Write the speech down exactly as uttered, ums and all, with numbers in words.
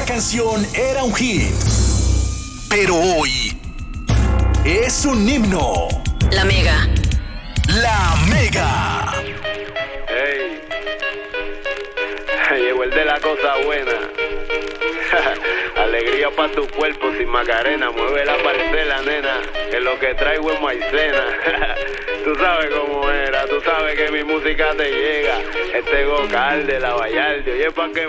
esa canción era un hit, pero hoy es un himno. La Mega. La Mega. Hey, llegó el de la cosa buena. Alegría pa' tu cuerpo sin Macarena. Mueve la parcela, nena, que lo que traigo es maicena. Tú sabes cómo era, tú sabes que mi música te llega. Este Gocal de la Vallarde, oye, pa' que